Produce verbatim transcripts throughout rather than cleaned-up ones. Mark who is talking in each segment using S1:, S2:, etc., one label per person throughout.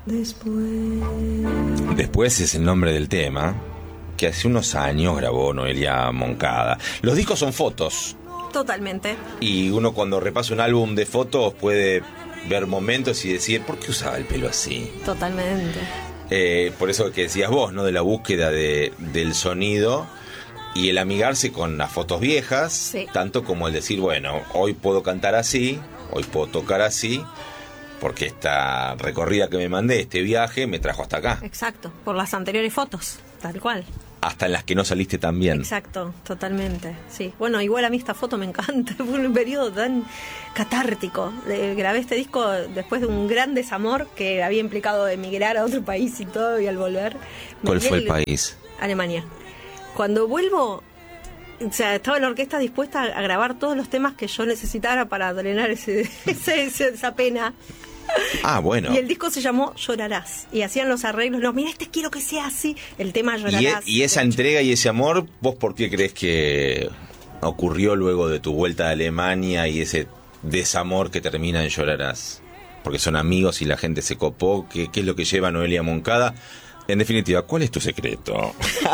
S1: Después. Después es el nombre del tema que hace unos años grabó Noelia Moncada. Los discos son fotos.
S2: Totalmente.
S1: Y uno cuando repasa un álbum de fotos puede ver momentos y decir, ¿por qué usaba el pelo así?
S2: Totalmente.
S1: Eh, por eso que decías vos, ¿no? De la búsqueda de, del sonido y el amigarse con las fotos viejas,
S2: sí.
S1: Tanto como el decir, bueno, hoy puedo cantar así, hoy puedo tocar así, porque esta recorrida que me mandé, este viaje, me trajo hasta acá.
S2: Exacto, por las anteriores fotos, tal cual.
S1: Hasta en las que no saliste tan bien.
S2: Exacto, totalmente, sí. Bueno, igual a mí esta foto me encanta, fue un periodo tan catártico. Le, grabé este disco después de un gran desamor que había implicado emigrar a otro país y todo, y al volver...
S1: ¿Cuál fue el país?
S2: Alemania. Cuando vuelvo, o sea, estaba la orquesta dispuesta a grabar todos los temas que yo necesitara para drenar ese, ese, esa pena.
S1: Ah, bueno.
S2: Y el disco se llamó Llorarás. Y hacían los arreglos. No, mira, este quiero que sea así. El tema Llorarás.
S1: Y, e, y esa entrega y ese amor, ¿vos por qué crees que ocurrió luego de tu vuelta a Alemania y ese desamor que termina en Llorarás? Porque son amigos y la gente se copó. ¿Qué, qué es lo que lleva a Noelia Moncada? En definitiva, ¿cuál es tu secreto?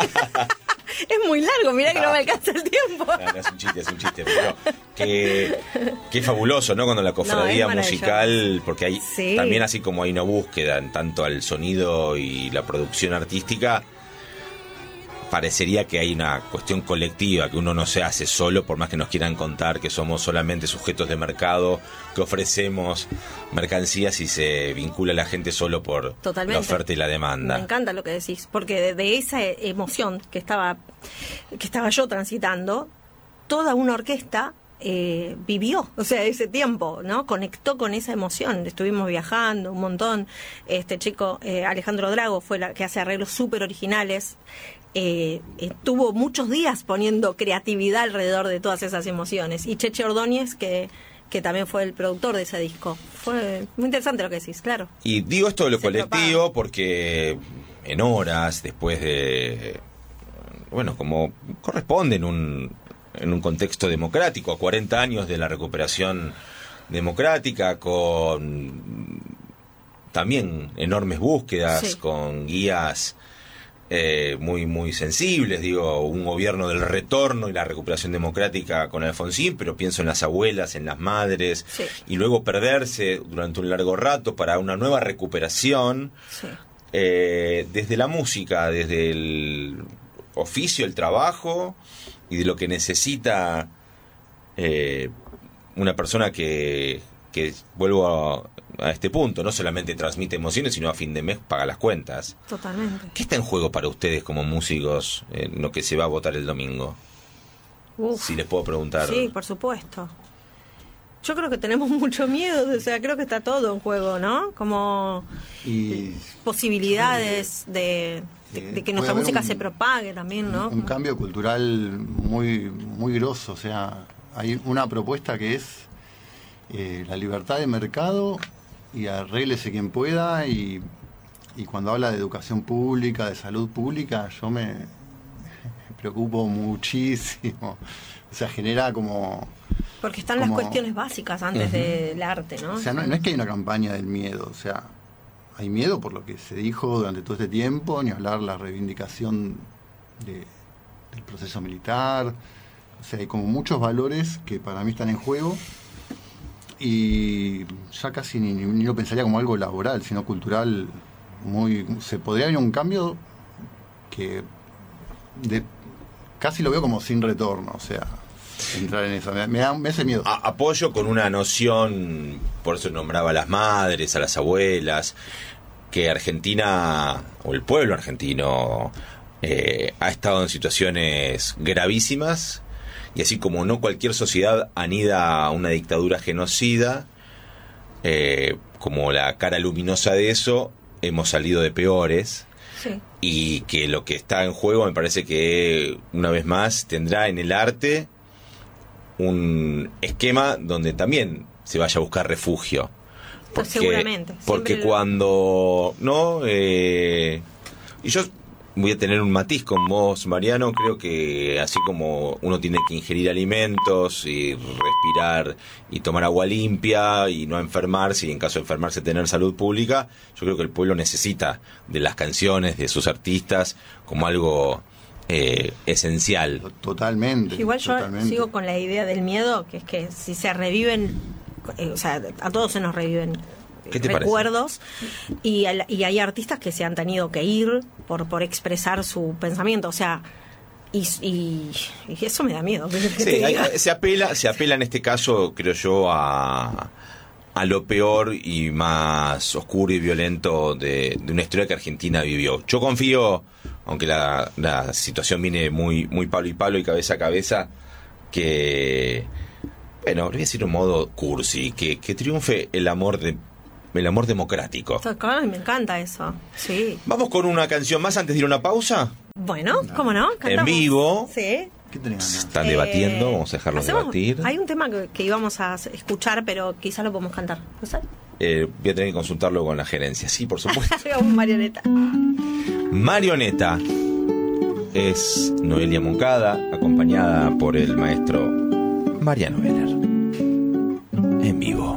S2: Es muy largo, mirá que no, no me alcanza el tiempo.
S1: No, no, es un chiste, es un chiste, pero que, que fabuloso, ¿no? Cuando la cofradía no, musical, porque hay sí. También así como hay una búsqueda en tanto al sonido y la producción artística, parecería que hay una cuestión colectiva, que uno no se hace solo, por más que nos quieran contar que somos solamente sujetos de mercado, que ofrecemos mercancías y se vincula a la gente solo por Totalmente. La oferta y la demanda.
S2: Me encanta lo que decís, porque de, de esa emoción que estaba, que estaba yo transitando, toda una orquesta eh, vivió, o sea, ese tiempo, ¿no? Conectó con esa emoción. Estuvimos viajando un montón. Este chico, eh, Alejandro Drago, fue la que hace arreglos súper originales. Eh, estuvo muchos días poniendo creatividad alrededor de todas esas emociones. Y Cheche Ordóñez, que, que también fue el productor de ese disco. Fue muy interesante lo que decís, claro.
S1: Y digo esto de lo Se colectivo propaga. Porque en horas, después de... Bueno, como corresponde en un, en un contexto democrático, a cuarenta años de la recuperación democrática, con también enormes búsquedas, sí. Con guías... Eh, muy muy sensibles, digo, un gobierno del retorno y la recuperación democrática con Alfonsín, pero pienso en las abuelas, en las madres,
S2: sí.
S1: Y luego perderse durante un largo rato para una nueva recuperación,
S2: sí.
S1: eh, desde la música, desde el oficio, el trabajo y de lo que necesita eh, una persona que, que vuelvo a, a este punto, no solamente transmite emociones, sino a fin de mes paga las cuentas.
S2: Totalmente.
S1: ¿Qué está en juego para ustedes como músicos en lo que se va a votar el domingo?
S2: Uf.
S1: Si les puedo preguntar.
S2: Sí, por supuesto. Yo creo que tenemos mucho miedo, o sea, creo que está todo en juego, ¿no? Como y... posibilidades de, de, de que nuestra música un, se propague también, ¿no?
S3: Un, un cambio cultural muy, muy grosso, o sea, hay una propuesta que es eh, la libertad de mercado y arréglese quien pueda, y, y cuando habla de educación pública, de salud pública, yo me, me preocupo muchísimo. O sea, genera como...
S2: Porque están
S3: como,
S2: las cuestiones básicas antes uh-huh. del arte, ¿no?
S3: O sea, no, no es que hay una campaña del miedo, o sea, hay miedo por lo que se dijo durante todo este tiempo, ni hablar la reivindicación de, del proceso militar. O sea, hay como muchos valores que para mí están en juego, y ya casi ni, ni lo pensaría como algo laboral, sino cultural. Muy, se podría haber un cambio que de, casi lo veo como sin retorno, o sea, entrar en eso, me, me da me hace miedo.
S1: A, apoyo con una noción, por eso nombraba a las madres, a las abuelas, que Argentina, o el pueblo argentino, eh, ha estado en situaciones gravísimas, y así como no cualquier sociedad anida a una dictadura genocida, eh, como la cara luminosa de eso, hemos salido de peores.
S2: Sí.
S1: Y que lo que está en juego, me parece que una vez más tendrá en el arte un esquema donde también se vaya a buscar refugio. Porque,
S2: seguramente.
S1: Porque
S2: Siempre
S1: cuando... no eh, Y yo voy a tener un matiz con vos, Mariano. Creo que así como uno tiene que ingerir alimentos y respirar y tomar agua limpia y no enfermarse, y en caso de enfermarse tener salud pública, yo creo que el pueblo necesita de las canciones, de sus artistas, como algo eh, esencial.
S3: Totalmente.
S2: Igual yo
S3: totalmente.
S2: sigo con la idea del miedo, que es que si se reviven, eh, o sea, a todos se nos reviven
S1: ¿Qué te
S2: recuerdos, y, al- y hay artistas que se han tenido que ir por por expresar su pensamiento, o sea, y, y, y eso me da miedo. ¿qué querés que
S1: Sí,
S2: te
S1: hay-
S2: diga?
S1: se apela, se apela en este caso, creo yo, a, a lo peor y más oscuro y violento de, de una historia que Argentina vivió. Yo confío, aunque la, la situación viene muy, muy palo y palo y cabeza a cabeza, que, bueno, voy a decir un modo cursi, que, que triunfe el amor de el amor democrático.
S2: Ay, me encanta eso, sí.
S1: Vamos con una canción más antes de ir a una pausa.
S2: Bueno, ¿cómo no? Cantamos.
S1: En vivo.
S2: Sí.
S3: ¿Qué tenés
S1: Se
S3: ganas?
S1: están
S2: Eh,
S1: debatiendo, vamos a dejarlos
S2: hacemos-
S1: debatir.
S2: Hay un tema que, que íbamos a escuchar, pero quizás lo podemos cantar. ¿No sabes?
S1: Eh, voy a tener que consultarlo con la gerencia. Sí, por supuesto.
S2: Un marioneta.
S1: Marioneta es Noelia Moncada, acompañada por el maestro Mariano Heller. En vivo.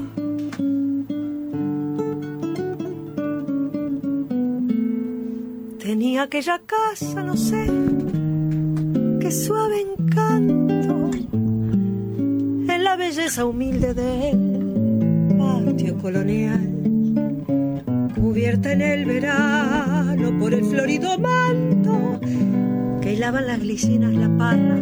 S2: Tenía aquella casa, no sé, qué suave encanto, en la belleza humilde del patio colonial, cubierta en el verano por el florido manto que hilaban las glicinas, la parra